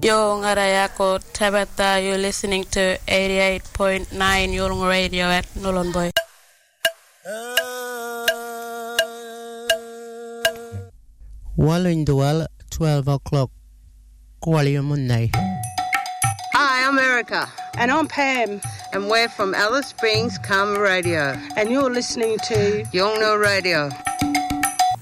Yo ngaraya ko Tabata, you're listening to 88.9 Yulung Radio at Nulon Boy. Walling Dual, 12 o'clock. Qualia Monday. Hi, I'm Erica. And I'm Pam. And we're from Alice Springs, Karma Radio. And you're listening to Yolngu Radio.